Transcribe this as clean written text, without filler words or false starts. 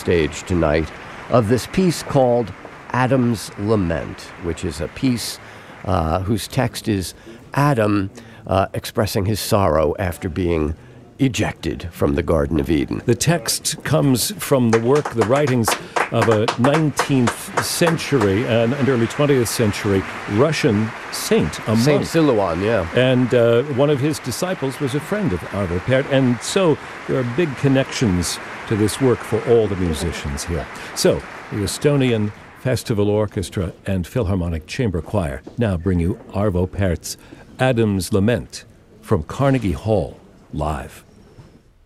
stage tonight of this piece called Adam's Lament, which is a piece whose text is Adam expressing his sorrow after being ejected from the Garden of Eden. The text comes from the writings of a 19th century and early 20th century Russian saint, a Saint monk. Silouan, yeah. And one of his disciples was a friend of Arvo Pärt, and so there are big connections to this work for all the musicians here. So, the Estonian Festival Orchestra and Philharmonic Chamber Choir now bring you Arvo Pärt's Adam's Lament from Carnegie Hall, live.